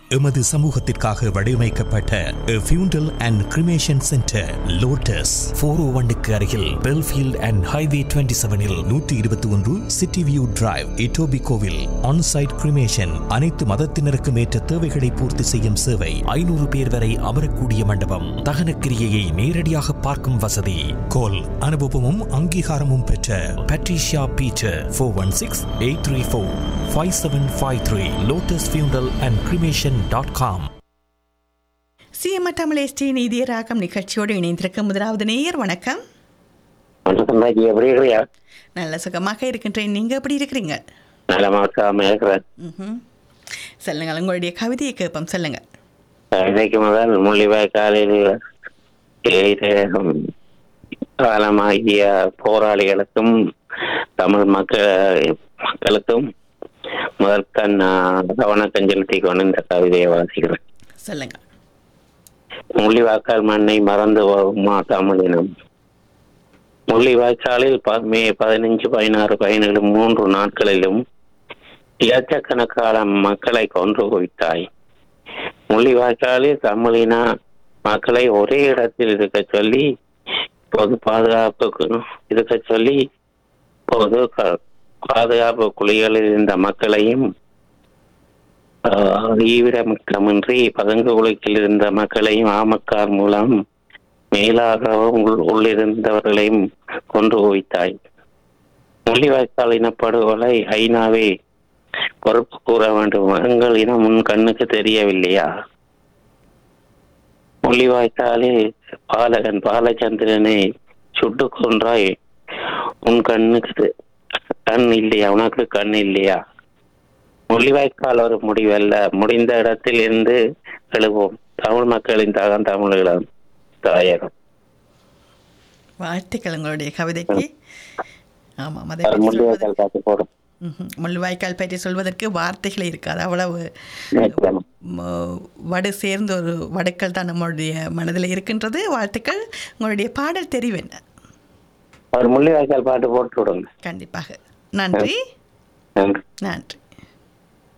எமது சமூகத்திற்காக வடிவமைக்கப்பட்ட ஃபியூண்டல் அண்ட் கிரிமேஷன் சென்டர் லோட்டஸ் 401க்கு அருகில் Belfield and highway 27இல் 121 city view drive இட்டோபிகோவில் on-site cremation. அனைத்து மதத்தினருக்கும் ஏற்ற தேவைகளை பூர்த்தி செய்யும் சேவை. 500 பேர் வரை அமரக்கூடிய மண்டபம். தகன கிரியையை நேரடியாக பார்க்கும் வசதி. கோல் அனுபவமும் அங்கீகாரமும் பெற்ற Patricia Peter 416-834-5753 lotusfunerallandcremation.com. CM Tamil ST நீதிய ராகம் நிகழ்ச்சியோடு இணைந்திருக்க முதலாவது நேயர். வணக்கம். வணக்கம் ராஜி, எப்படி இருக்கிறியா? நல்ல சுகமாக இருக்கின்றேன். நீங்க எப்படி இருக்கிறீங்க? நலமாக இருக்கிறேன். சொல்லுங்கள், உங்களுடைய கவிதையை கேட்போம். சொல்லுங்க. கவிதைக்கு முதல் முள்ளிவாய் காலையில் காலமாகிய போராளிகளுக்கும் தமிழ் மக்களுக்கும் முதல் கவனக்கம் செலுத்தி கொண்டு இந்த கவிதையை வாசிக்கிறேன். சொல்லுங்க. முள்ளிவாய்க்கால் மண்ணை மறந்து போகுமா தமிழினம்? முள்ளிவாய்க்காலில் மே 15, 16, 17 3 நாட்களிலும் லட்சக்கணக்கான மக்களை கொன்று குவித்தாய். முள்ளிவாய்க்காலில் தமிழின மக்களை ஒரே இடத்தில் இருக்க சொல்லி, பொது பாதுகாப்புக்கு இருக்க சொல்லி, பொது பாதுகாப்பு குழிகளில் இருந்த மக்களையும் ஈவிரமின்றி பதங்கு குழிக்கில் இருந்த மக்களையும் ஆமக்கார் மூலம் மேலாகவும் உள்ளிருந்தவர்களையும் கொண்டு குவித்தாய். முள்ளிவாய்க்கால் இனப்படுகொலை ஐநாவே பொறுப்பு கூற வேண்டும். எங்கள் இனம் உன் கண்ணுக்கு தெரியவில்லையா? முள்ளிவாய்க்காலில் பாலகன் பாலச்சந்திரனை சுட்டு கொன்றாய். உன் கண்ணுக்கு கண் இல்லையா? உனக்கு கண் இல்லையா? முள்ளிவாய்க்கால் ஒரு முடிவல்ல, முடிந்த இடத்தில் இருந்து எழுவோம். தமிழ் மக்களின் தாகம் தமிழீழம் தாயகம். வாழ்த்துக்கள் உங்களுடைய கவிதைக்கு. ஆமாம், முள்ளிவாய்க்கால் பற்றி சொல்வதற்கு வார்த்தைகளே இருக்காது. அவ்வளவு வடு சேர்ந்த ஒரு வடுக்கள் தான் நம்மளுடைய மனதில் இருக்கின்றது. வாழ்த்துக்கள். உங்களுடைய பாடல் தெரிவென்ன? முள்ளிவாய்க்கால் பாட்டு போட்டு விடுங்க. கண்டிப்பாக. நன்றி. நன்றி.